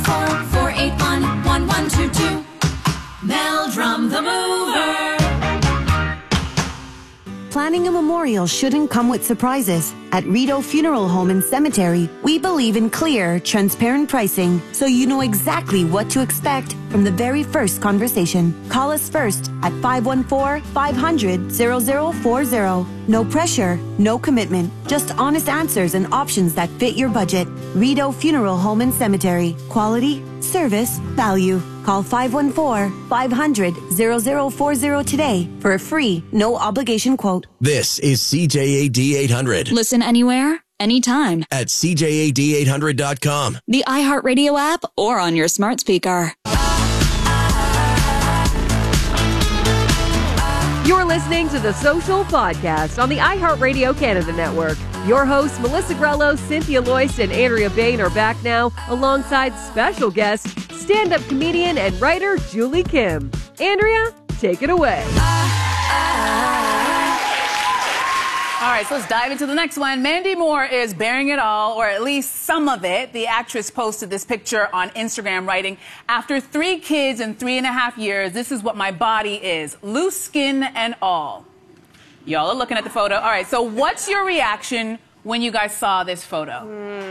514-481-1122. Meldrum the Mover. Planning a memorial shouldn't come with surprises. At Rideau Funeral Home and Cemetery, we believe in clear, transparent pricing so you know exactly what to expect from the very first conversation. Call us first at 514-500-0040. No pressure, no commitment, just honest answers and options that fit your budget. Rideau Funeral Home and Cemetery. Quality, service, value. Call 514-500-0040 today for a free, no obligation quote. This is CJAD 800. Listen anywhere, anytime. At CJAD800.com. The iHeartRadio app or on your smart speaker. You're listening to The Social Podcast on the iHeartRadio Canada Network. Your hosts, Melissa Grello, Cynthia Loyst, and Andrea Bain are back now alongside special guest, stand-up comedian and writer Julie Kim. Andrea, take it away. All right, so let's dive into the next one. Mandy Moore is bearing it all, or at least some of it. The actress posted this picture on Instagram, writing, "After 3 kids in 3.5 years, this is what my body is. Loose skin and all." Y'all are looking at the photo. All right, so what's your reaction when you guys saw this photo?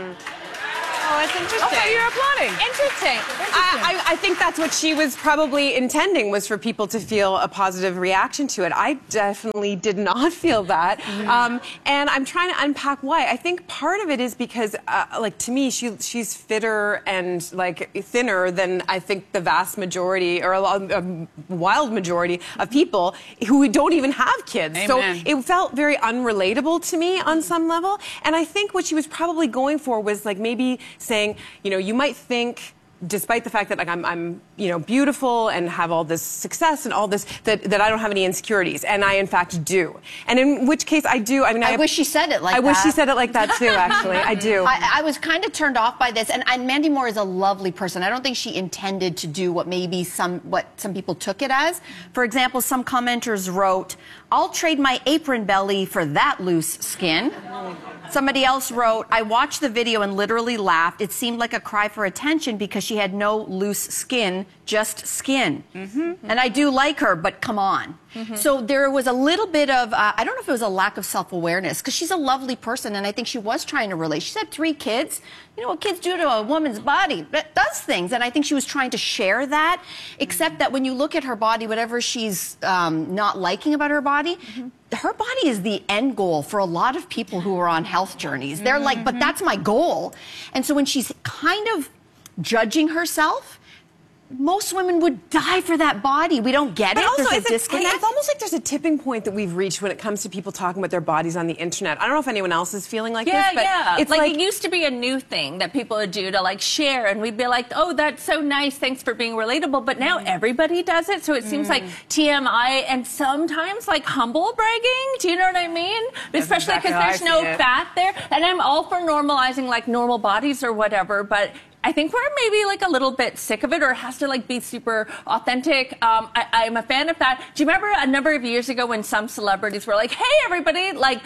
Oh, it's interesting. Okay, you're applauding. Interesting. I think that's what she was probably intending, was for people to feel a positive reaction to it. I definitely did not feel that. And I'm trying to unpack why. I think part of it is because, like, to me, she's fitter and, like, thinner than I think the vast majority, or a wild majority of people who don't even have kids. Amen. So it felt very unrelatable to me on some level. And I think what she was probably going for was, like, maybe saying, you know, you might think, despite the fact that, like, I'm you know, beautiful and have all this success and all this, that I don't have any insecurities, and I in fact do. And in which case I do. I mean, I wish she said it like that. I wish she said it like that too. Actually, I do. I was kind of turned off by this, and Mandy Moore is a lovely person. I don't think she intended to do what some people took it as. For example, some commenters wrote, "I'll trade my apron belly for that loose skin." Somebody else wrote, "I watched the video and literally laughed. It seemed like a cry for attention because she had no loose skin, just skin." And I do like her, but come on. So there was a little bit of, I don't know if it was a lack of self-awareness, because she's a lovely person, and I think she was trying to relate. She's had 3 kids. You know what kids do to a woman's body? It does things, and I think she was trying to share that, except that when you look at her body, whatever she's not liking about her body is the end goal for a lot of people who are on health journeys. They're like, but that's my goal. And so when she's kind of judging herself, most women would die for that body. We don't get it. Also, there's a disconnect. It's almost like there's a tipping point that we've reached when it comes to people talking about their bodies on the internet. I don't know if anyone else is feeling like this, but it's like it used to be a new thing that people would do to, like, share, and we'd be like, "Oh, that's so nice, thanks for being relatable." But now everybody does it, so it seems like TMI and sometimes like humble bragging. Do you know what I mean? Especially because there's no fat there. And I'm all for normalizing, like, normal bodies or whatever, but I think we're maybe, like, a little bit sick of it, or it has to, like, be super authentic. I'm a fan of that. Do you remember a number of years ago when some celebrities were like, "Hey, everybody," like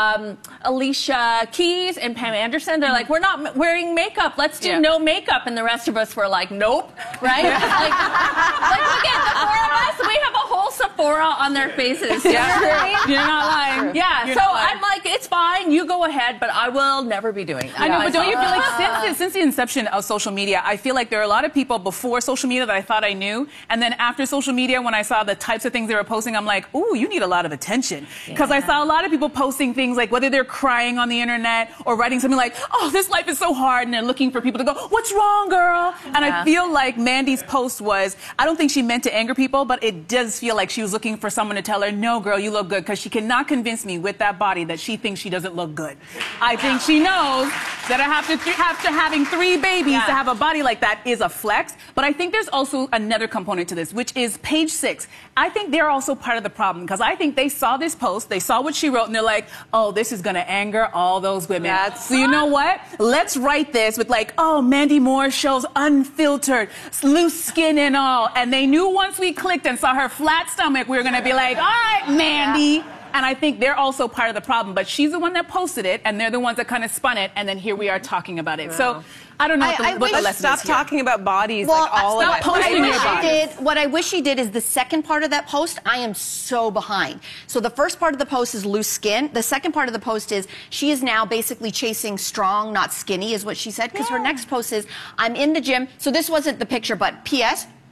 Alicia Keys and Pam Anderson, they're like, "We're not wearing makeup. Let's do no makeup." And the rest of us were like, "Nope," right? like, look at the 4 of us. We have a whole Sephora on their faces. You know what I mean? You're not lying. Yeah, You're so not lying. I'm like, it's fine. You go ahead, but I will never be doing that. I know, but don't you feel like since the inception of social media, I feel like there are a lot of people before social media that I thought I knew, and then after social media, when I saw the types of things they were posting, I'm like, ooh, you need a lot of attention. Because I saw a lot of people posting things like whether they're crying on the internet or writing something like, "Oh, this life is so hard," and they're looking for people to go, "What's wrong, girl?" And I feel like Mandy's post was, I don't think she meant to anger people, but it does feel like she was looking for someone to tell her, "No, girl, you look good," because she cannot convince me with that body that she thinks she doesn't look good. I think she knows that after having 3 babies to have a body like that is a flex. But I think there's also another component to this, which is Page Six. I think they're also part of the problem, because I think they saw this post, they saw what she wrote, and they're like, "Oh, this is going to anger all those women." So you know what? Let's write this with, like, "Oh, Mandy Moore shows unfiltered, loose skin and all." And they knew once we clicked and saw her flat stomach, we were going to be like, "All right, Mandy." And I think they're also part of the problem. But she's the one that posted it, and they're the ones that kind of spun it, and then here we are talking about it. So I don't know what the lesson is. Stop talking about bodies, Well, like all of it. What I wish she did is the second part of that post, I am so behind. So the first part of the post is loose skin. The second part of the post is she is now basically chasing strong, not skinny, is what she said. Because her next post is, "I'm in the gym." So this wasn't the picture, but P.S.,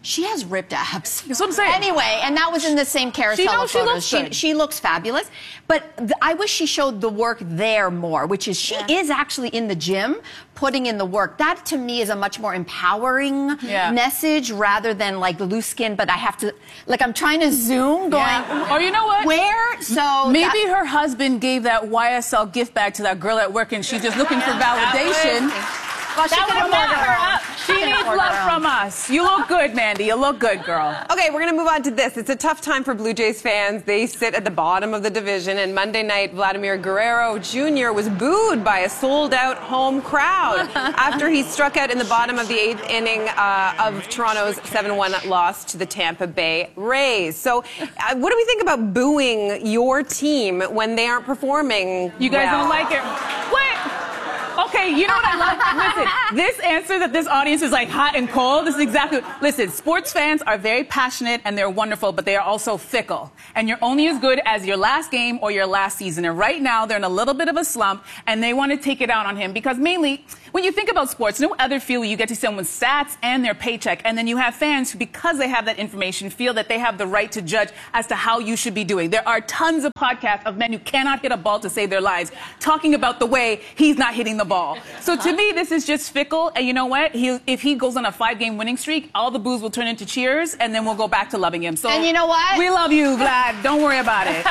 She has ripped abs. That's what I'm saying. Anyway, and that was in the same carousel of she photos. looks good. She looks fabulous. But I wish she showed the work there more, which is she is actually in the gym putting in the work. That to me is a much more empowering message rather than like the loose skin, but I have to, like I'm trying to zoom going, Or you know what? Where? So maybe her husband gave that YSL gift bag to that girl at work and she's just looking for validation. Well, she That can would afford back her up. She can needs afford love her own. from us. You look good, Mandy. You look good, girl. Okay, we're going to move on to this. It's a tough time for Blue Jays fans. They sit at the bottom of the division, and Monday night, Vladimir Guerrero Jr. was booed by a sold-out home crowd after he struck out in the bottom of the 8th inning of Toronto's 7-1 loss to the Tampa Bay Rays. So what do we think about booing your team when they aren't performing You guys well? don't like it? Wait. Okay, you know what I love? Listen, this answer that this audience is like hot and cold, this is exactly... Listen, sports fans are very passionate and they're wonderful, but they are also fickle. And you're only as good as your last game or your last season. And right now, they're in a little bit of a slump and they want to take it out on him because mainly, when you think about sports, no other field you get to see someone's stats and their paycheck. And then you have fans who, because they have that information, feel that they have the right to judge as to how you should be doing. There are tons of podcasts of men who cannot hit a ball to save their lives, talking about the way he's not hitting the ball. So to me, this is just fickle. And you know what? If he goes on a 5-game winning streak, all the boos will turn into cheers, and then we'll go back to loving him. So And you know what? We love you, Vlad. Don't worry about it.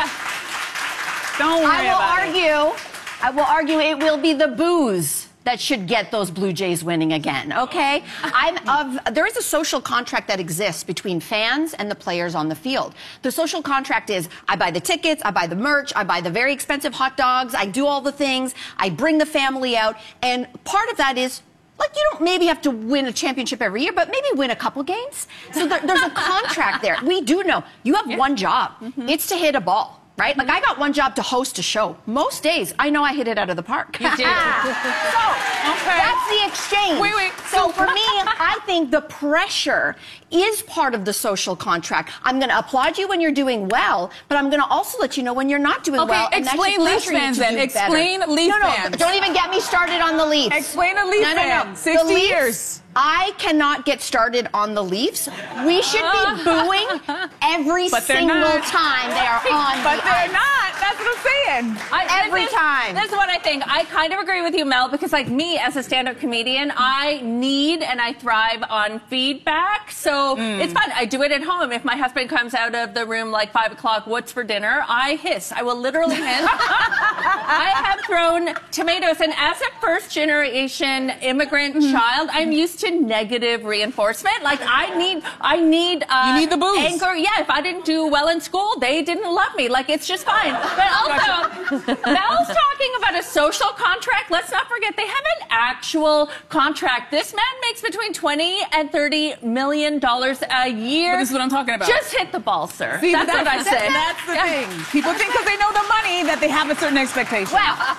Don't worry about it. I will argue it will be the boos that should get those Blue Jays winning again, okay? There is a social contract that exists between fans and the players on the field. The social contract is, I buy the tickets, I buy the merch, I buy the very expensive hot dogs, I do all the things, I bring the family out, and part of that is, like, you don't maybe have to win a championship every year, but maybe win a couple games. So there's a contract there. We do know you have one job. It's to hit a ball. Right? Like, I got one job to host a show. Most days, I know I hit it out of the park. You do. So, that's the exchange. Wait. So, for me, I think the pressure is part of the social contract. I'm going to applaud you when you're doing well, but I'm going to also let you know when you're not doing well. Okay, And that should explain Leafs pressure you fans to then. do Explain better. Leafs No, fans. don't even get me started on the Leafs. Explain a Leaf fan. 60 The Leafs, years. I cannot get started on the Leafs. We should be booing every single time they are on But the they're ice. not. That's what I'm saying. Every time. This is what I think. I kind of agree with you, Mel, because like me as a stand-up comedian, I need and I thrive on feedback. So it's fun. I do it at home. If my husband comes out of the room like 5 o'clock, what's for dinner? I hiss. I will literally hiss. I have thrown tomatoes, and as a first-generation immigrant child, I'm used to negative reinforcement. Like I need You need the booze. Anchor. Yeah, if I didn't do well in school, they didn't love me. Like it's just fine. But also, Mel's talking about a social contract. Let's not forget they have an actual contract. This man makes between $20 and $30 million a year. But this is what I'm talking about. Just hit the ball, sir. See, that's what I say. That's the thing. People think because they know the money that they have a certain expectation.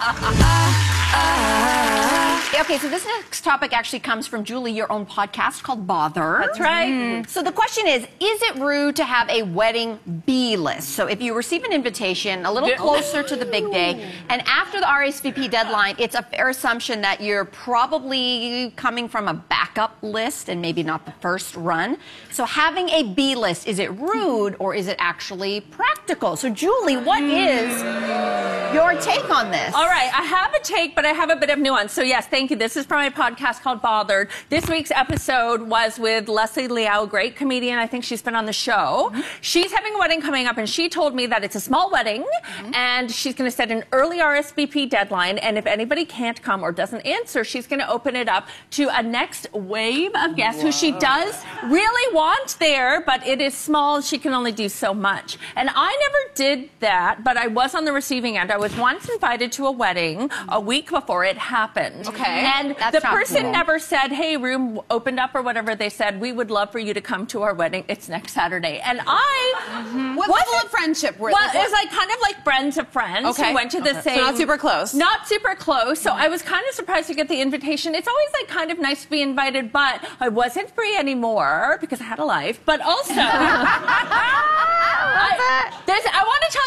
Okay, so this next topic actually comes from Julie, your own podcast called Bother. That's right. So the question is it rude to have a wedding B list? So if you receive an invitation a little closer to the big day, and after the RSVP deadline, it's a fair assumption that you're probably coming from a backup list and maybe not the first run. So having a B list, is it rude or is it actually practical? So Julie, what is your take on this? All right, I have a take, but I have a bit of nuance. So yes, thank you. This is from my podcast called Bothered. This week's episode was with Leslie Liao, great comedian. I think she's been on the show. She's having a wedding coming up, and she told me that it's a small wedding, and she's going to set an early RSVP deadline, and if anybody can't come or doesn't answer, she's going to open it up to a next wave of guests who she does really want there, but it is small. She can only do so much. And I never did that, but I was on the receiving end. I was once invited to a wedding a week before it happened. Okay. And That's the not person cool. never said, hey, room opened up or whatever. They said, we would love for you to come to our wedding. It's next Saturday. And I What level of friendship were Well, it was like kind of like friends of friends Okay. who went to the Okay. same. So not super close. Not super close. So I was kind of surprised to get the invitation. It's always like kind of nice to be invited, but I wasn't free anymore because I had a life. But also, I want to tell you how I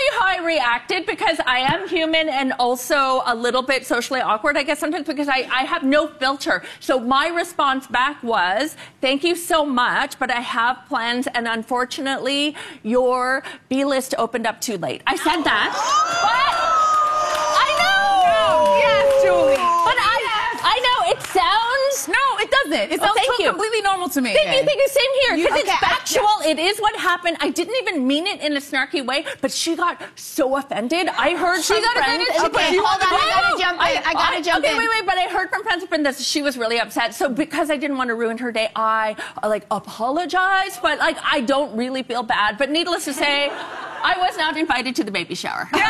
reacted because I am human and also a little bit socially awkward, I guess, sometimes because I have no filter. So my response back was, thank you so much, but I have plans, and unfortunately, your B-list opened up too late. I said that, but I know! Yes, Julie. But I know, it sounds... No, it doesn't. It sounds completely normal to me. Thank you, same here. Because Okay, it's factual. It is what happened. I didn't even mean it in a snarky way, but she got so offended. I heard She from got friends. offended? Okay, hold on. I gotta jump in. I gotta jump in. Okay, wait. But I heard from friends that she was really upset. So because I didn't want to ruin her day, I apologize. But I don't really feel bad. But needless to say, I was not invited to the baby shower. Okay,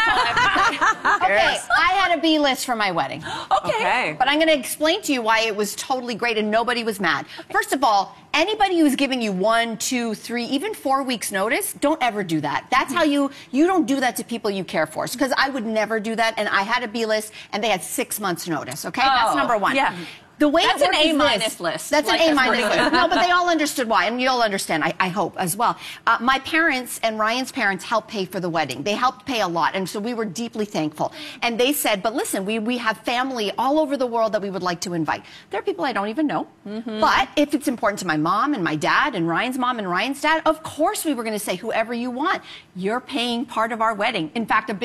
I had a B list for my wedding. Okay. But I'm going to explain to you why it was totally great and nobody was mad. First of all, anybody who's giving you 1, 2, 3, even 4 weeks notice, don't ever do that. That's how you don't do that to people you care for. Because I would never do that, and I had a B list, and they had 6 months notice, okay? That's number one. Yeah. The way That's it an works is A-minus this. list. That's Like, an that's A-minus pretty list. good. No, but they all understood why, and you'll understand, I hope, as well. My parents and Ryan's parents helped pay for the wedding. They helped pay a lot, and so we were deeply thankful. And they said, but listen, we have family all over the world that we would like to invite. There are people I don't even know. But if it's important to my mom and my dad and Ryan's mom and Ryan's dad, of course we were going to say, whoever you want, you're paying part of our wedding. In fact, a big